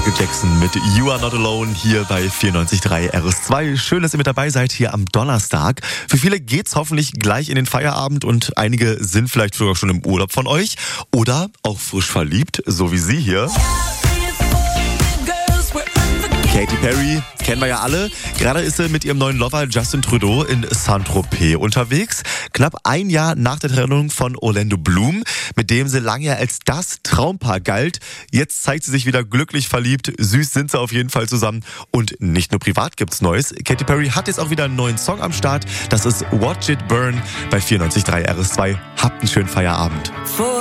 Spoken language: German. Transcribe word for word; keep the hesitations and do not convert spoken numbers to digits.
Michael Jackson mit You Are Not Alone hier bei vierundneunzig Komma drei R S zwei. Schön, dass ihr mit dabei seid hier am Donnerstag. Für viele geht's hoffentlich gleich in den Feierabend und einige sind vielleicht sogar schon im Urlaub von euch oder auch frisch verliebt, so wie sie hier. Katy Perry kennen wir ja alle. Gerade ist sie mit ihrem neuen Lover Justin Trudeau in Saint-Tropez unterwegs. Knapp ein Jahr nach der Trennung von Orlando Bloom, mit dem sie lange ja als das Traumpaar galt. Jetzt zeigt sie sich wieder glücklich verliebt. Süß sind sie auf jeden Fall zusammen. Und nicht nur privat gibt's Neues. Katy Perry hat jetzt auch wieder einen neuen Song am Start. Das ist Watch It Burn bei vierundneunzig Komma drei R S zwei. Habt einen schönen Feierabend.